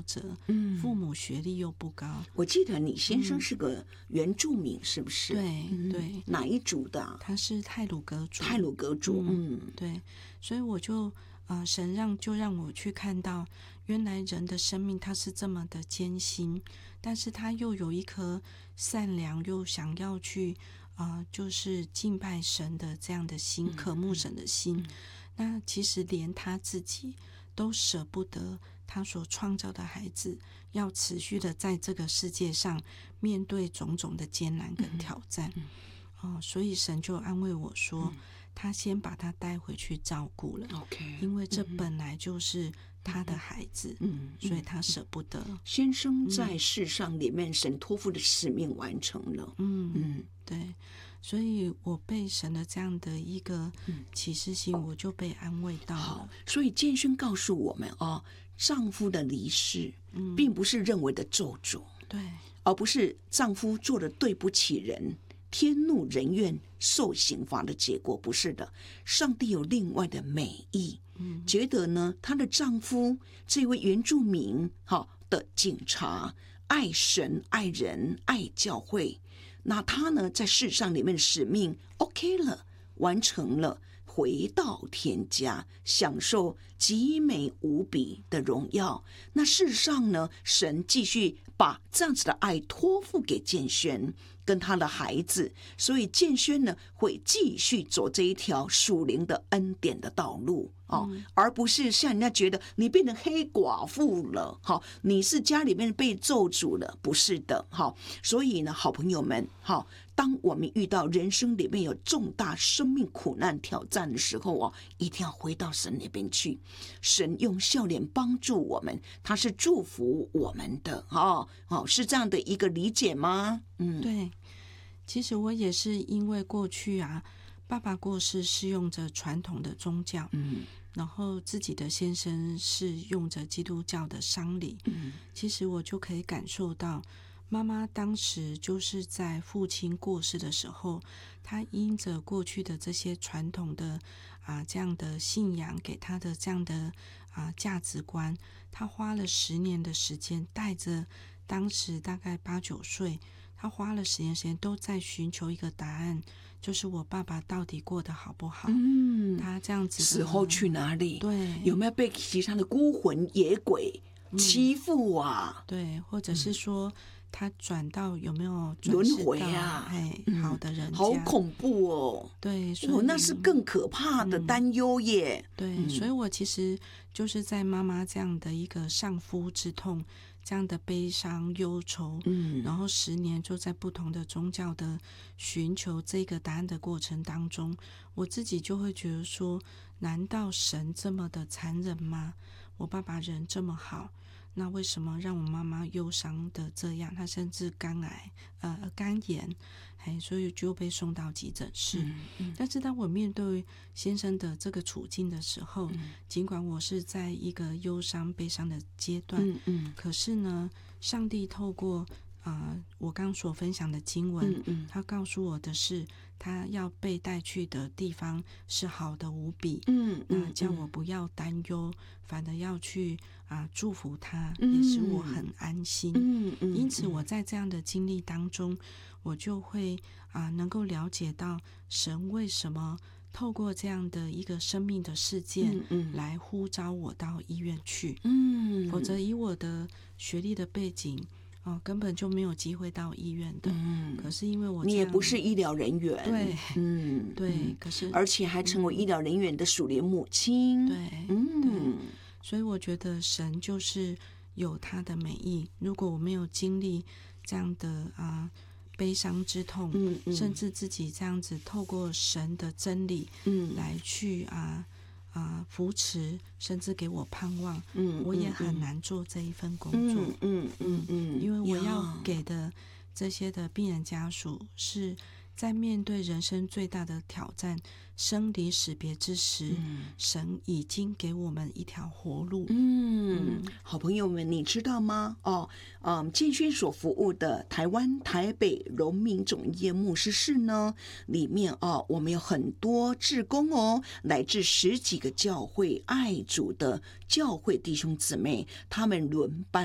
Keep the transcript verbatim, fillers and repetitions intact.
者，嗯，父母学历又不高。 我记得你先生是个原住民，是不是？ 对、 嗯、 对， 哪一族的、啊？ 他是太鲁阁族。 太鲁阁族，嗯， 嗯对，所以我就呃，神让就让我去看到，原来人的生命他是这么的艰辛，但是他又有一颗善良又想要去啊、呃，就是敬拜神的这样的心，渴慕神的心。嗯、那其实连他自己都舍不得他所创造的孩子要持续的在这个世界上面对种种的艰难跟挑战。嗯哦，所以神就安慰我说，嗯、他先把他带回去照顾了。 OK， 因为这本来就是他的孩子，嗯，所以他舍不得。 先生在世上里面，神托付的使命完成了。 嗯嗯，对，所以我被神的这样的一个启示性，我就被安慰到了。 好，所以建勋告诉我们哦，丈夫的离世，嗯，并不是认为的咒诅， 对， 而不是丈夫做了对不起人。天怒人怨受刑罚的结果，不是的，上帝有另外的美意，嗯、觉得呢，她的丈夫这位原住民哈的警察爱神爱人爱教会，那他呢在世上里面的使命 OK 了，完成了，回到天家享受极美无比的荣耀。那事实上呢，神继续把这样子的爱托付给建轩跟他的孩子，所以建轩呢会继续走这一条属灵的恩典的道路、哦嗯、而不是像人家觉得你变成黑寡妇了、哦、你是家里面被咒诅了，不是的、哦、所以呢好朋友们、哦、当我们遇到人生里面有重大生命苦难挑战的时候、哦、一定要回到神那边去，神用笑脸帮助我们，他是祝福我们的、哦哦、是这样的一个理解吗？ 嗯，对，其实我也是因为过去啊，爸爸过世是用着传统的宗教，嗯，然后自己的先生是用着基督教的丧礼，嗯，其实我就可以感受到妈妈当时就是在父亲过世的时候，她因着过去的这些传统的啊这样的信仰给她的这样的啊价值观，她花了十年的时间，带着当时大概八九岁，她花了十年时间都在寻求一个答案，就是我爸爸到底过得好不好？嗯，他这样子死后去哪里？ 对， 有没有被其他的孤魂野鬼欺负啊？ 嗯、对，或者是说。嗯他转到有没有轮回啊？ 哎，好的人家、嗯， 好恐怖哦！ 对，所以、 哦、那是更可怕的担忧耶。 嗯、对、嗯，所以我其实就是在妈妈这样的一个丧夫之痛、这样的悲伤忧愁，嗯，然后十年就在不同的宗教的寻求这个答案的过程当中，我自己就会觉得说，难道神这么的残忍吗？我爸爸人这么好。那为什么让我妈妈忧伤的这样？她甚至肝癌、呃肝炎，哎，所以就被送到急诊室。嗯嗯、但是当我面对先生的这个处境的时候，嗯、尽管我是在一个忧伤、悲伤的阶段，嗯嗯、可是呢，上帝透过啊、呃，我刚所分享的经文，嗯嗯、他告诉我的是，他要被带去的地方是好的无比，嗯，那叫我不要担忧，反而要去啊、呃、祝福他，也使我很安心。嗯嗯、因此我在这样的经历当中，我就会啊、呃、能够了解到神为什么透过这样的一个生命的事件来呼召我到医院去，嗯，否则以我的学历的背景。哦，根本就没有机会到医院的。嗯，可是因为我你也不是医疗人员， 对， 嗯， 对，嗯、可是而且还成为医疗人员的属灵母亲， 对，嗯，对，所以我觉得神就是有他的美意。如果我没有经历这样的啊、呃、悲伤之痛，嗯嗯，甚至自己这样子透过神的真理，嗯，来去啊。呃啊、呃，扶持，甚至给我盼望，嗯，我也很难做这一份工作， 嗯嗯嗯， 因为我要给的这些的病人家属是在面对人生最大的挑战生离死别之时、嗯、神已经给我们一条活路。 嗯，好朋友们，你知道吗？哦，嗯，建勋所服务的台湾台北荣民总医院牧师室呢，里面哦，我们有很多志工哦，来自十几个教会爱主的教会弟兄姊妹，他们轮班